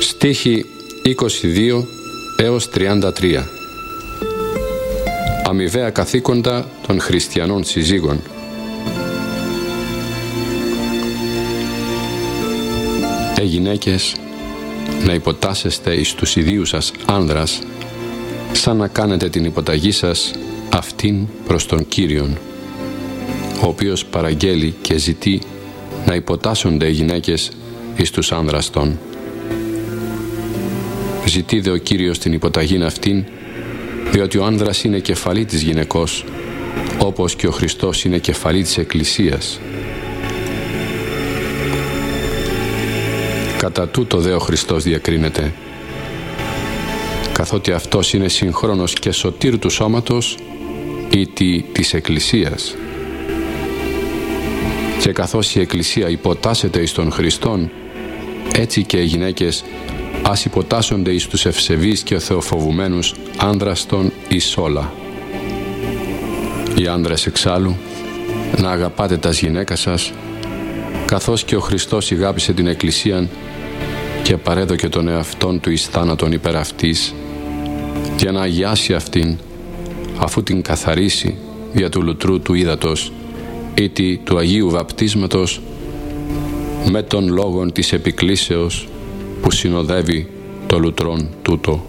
Στίχοι 22 έως 33. Αμοιβαία καθήκοντα των χριστιανών συζύγων. Γυναίκες, να υποτάσσεστε εις τους ιδίους σας άνδρας, σαν να κάνετε την υποταγή σας αυτήν προς τον Κύριον, ο οποίος παραγγέλει και ζητεί να υποτάσσονται οι γυναίκες εις τους άνδρας των. Ζητεί δε ο Κύριος την υποταγήν αυτήν, διότι ο άνδρας είναι κεφαλή της γυναικός, όπως και ο Χριστός είναι κεφαλή της Εκκλησίας. Κατά τούτο δε ο Χριστός διακρίνεται, καθότι αυτός είναι συγχρόνως και σωτήρ του σώματος ή της Εκκλησίας. Και καθώς η Εκκλησία υποτάσσεται εις τον Χριστόν, έτσι και οι γυναίκες ας υποτάσσονται εις τους ευσεβείς και θεοφοβουμένους άνδρας των εις όλα. Οι άνδρες εξάλλου να αγαπάτε τας γυναίκας σας, καθώς και ο Χριστός ηγάπησε την Εκκλησίαν και παρέδωκε τον εαυτόν του εις θάνατον υπέρ αυτής, για να αγιάσει αυτήν, αφού την καθαρίσει δια του λουτρού του ύδατος ή του Αγίου Βαπτίσματος, με τον λόγον της επικλήσεως που συνοδεύει το λουτρόν τούτο.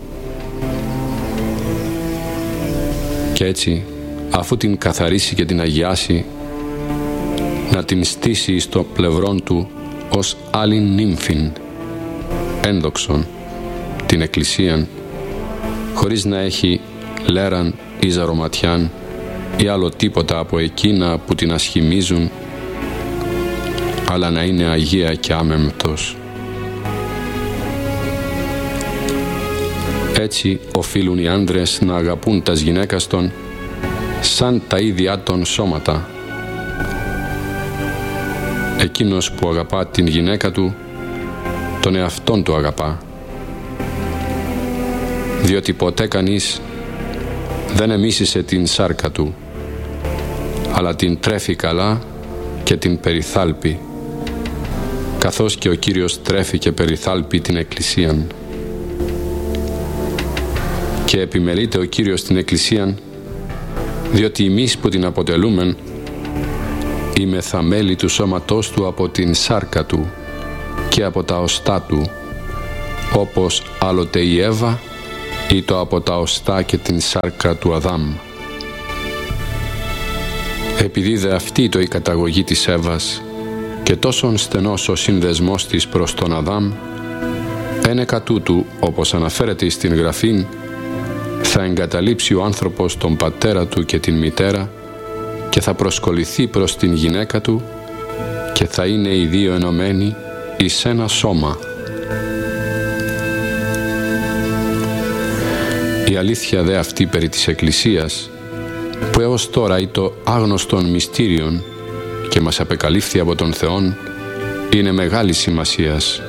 Και έτσι, αφού την καθαρίσει και την αγιάσει, να την στήσει στο πλευρόν του ως άλλην νύμφην, ένδοξον, την Εκκλησίαν, χωρίς να έχει λέραν ή ζαρωματιάν ή άλλο τίποτα από εκείνα που την ασχημίζουν, αλλά να είναι αγία και άμεμπτος. Έτσι οφείλουν οι άνδρες να αγαπούν τας γυναίκας των σαν τα ίδια των σώματα. Εκείνος που αγαπά την γυναίκα του, τον εαυτόν του αγαπά. Διότι ποτέ κανείς δεν εμίσησε την σάρκα του, αλλά την τρέφει καλά και την περιθάλπει, καθώς και ο Κύριος τρέφει και περιθάλπει την Εκκλησίαν. Και επιμελείται ο Κύριος την Εκκλησίαν, διότι εμείς που την αποτελούμεν είμεθα μέλη του σώματός του από την σάρκα του και από τα οστά του, όπως άλλοτε η Εύα ή το από τα οστά και την σάρκα του Αδάμ. Επειδή δε αυτή το η καταγωγή της Εύας και τόσον στενός ο σύνδεσμός της προς τον Αδάμ, ένεκα τούτου, όπως αναφέρεται στην Γραφήν, θα εγκαταλείψει ο άνθρωπος τον πατέρα του και την μητέρα και θα προσκοληθεί προς την γυναίκα του και θα είναι οι δύο ενωμένοι εις ένα σώμα. Η αλήθεια δε αυτή περί της Εκκλησίας, που έως τώρα είτο άγνωστον μυστήριον και μας απεκαλύφθη από τον Θεόν, είναι μεγάλη σημασίας.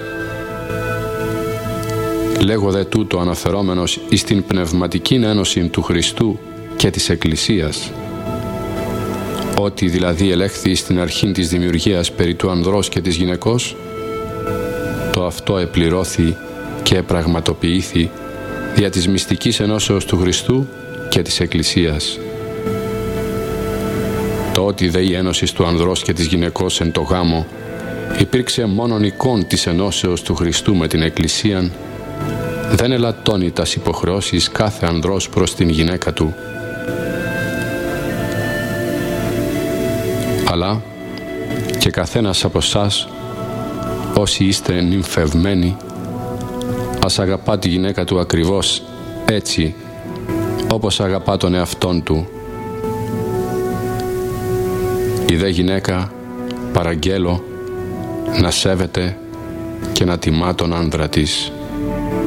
Λέγω δε τούτο αναφερόμενος εις την πνευματική ένωση του Χριστού και της Εκκλησίας, ότι δηλαδή ελέγχθη στην αρχή της δημιουργίας περί του ανδρός και της γυναικός, το αυτό επληρώθη και επραγματοποιήθη δια της μυστικής ενώσεως του Χριστού και της Εκκλησίας. Το ότι δε η ένωση του ανδρός και της γυναικός εν το γάμο υπήρξε μόνον εικόν της ενώσεως του Χριστού με την Εκκλησίαν, δεν ελαττώνει τας υποχρεώσεις κάθε ανδρός προς την γυναίκα του, αλλά και καθένας από εσάς, όσοι είστε νυμφευμένοι, ας αγαπά τη γυναίκα του ακριβώς έτσι όπως αγαπά τον εαυτόν του. Η δε γυναίκα παραγγέλω να σέβεται και να τιμά τον άνδρα της.